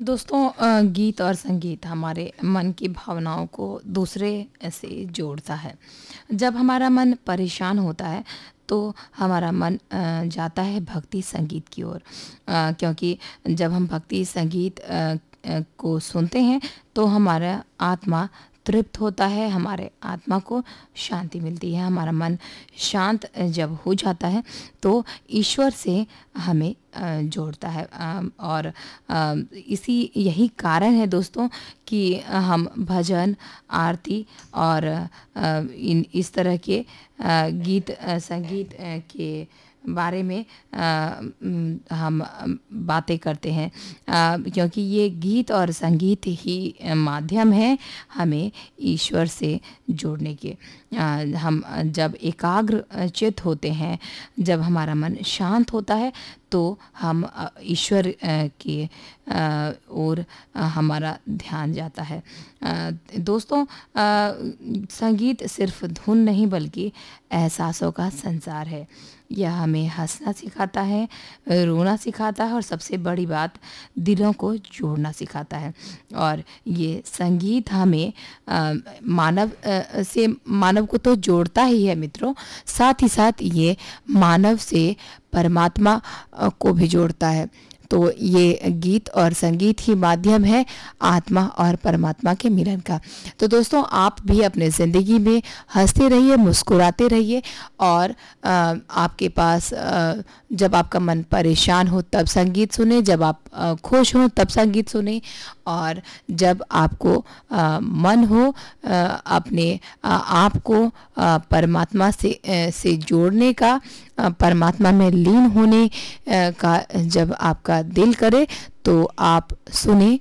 दोस्तों गीत और संगीत हमारे मन की भावनाओं को दूसरे से जोड़ता है। जब हमारा मन परेशान होता है तो हमारा मन जाता है भक्ति संगीत की ओर, क्योंकि जब हम भक्ति संगीत को सुनते हैं तो हमारा आत्मा तृप्त होता है, हमारे आत्मा को शांति मिलती है। हमारा मन शांत जब हो जाता है तो ईश्वर से हमें जोड़ता है। और इसी यही कारण है दोस्तों कि हम भजन, आरती और इस तरह के गीत संगीत के बारे में हम बातें करते हैं, क्योंकि ये गीत और संगीत ही माध्यम है हमें ईश्वर से जोड़ने के। हम जब एकाग्र चित्त होते हैं, जब हमारा मन शांत होता है तो हम ईश्वर की ओर हमारा ध्यान जाता है। दोस्तों, संगीत सिर्फ धुन नहीं बल्कि एहसासों का संसार है। यह हमें हंसना सिखाता है, रोना सिखाता है और सबसे बड़ी बात दिलों को जोड़ना सिखाता है। और ये संगीत हमें मानव को तो जोड़ता ही है मित्रों, साथ ही साथ ये मानव से परमात्मा को भी जोड़ता है। तो ये गीत और संगीत ही माध्यम है आत्मा और परमात्मा के मिलन का। तो दोस्तों, आप भी अपने ज़िंदगी में हंसते रहिए, मुस्कुराते रहिए और आपके पास जब आपका मन परेशान हो तब संगीत सुने, जब आप खुश हो तब संगीत सुने, और जब आपको मन हो अपने आप को परमात्मा से जोड़ने का, परमात्मा में लीन होने का जब आपका दिल करे तो आप सुने